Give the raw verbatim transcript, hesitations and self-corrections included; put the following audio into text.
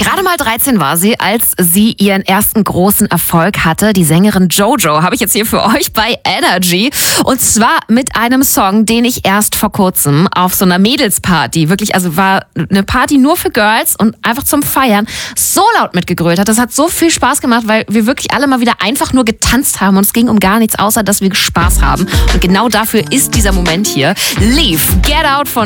Gerade mal dreizehn war sie, als sie ihren ersten großen Erfolg hatte. Die Sängerin JoJo habe ich jetzt hier für euch bei Energy. Und zwar mit einem Song, den ich erst vor kurzem auf so einer Mädelsparty, wirklich, also war eine Party nur für Girls und einfach zum Feiern, so laut mitgegrölt hat. Das hat so viel Spaß gemacht, weil wir wirklich alle mal wieder einfach nur getanzt haben und es ging um gar nichts, außer dass wir Spaß haben. Und genau dafür ist dieser Moment hier. Leave, Get Out von